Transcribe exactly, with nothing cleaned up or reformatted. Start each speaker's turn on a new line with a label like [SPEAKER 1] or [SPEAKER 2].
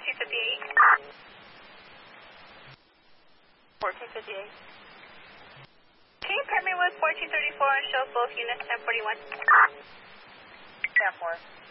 [SPEAKER 1] fourteen fifty-eight. fourteen fifty-eight. Can you pair me with fourteen thirty-four and show both units ten forty-one? ten four.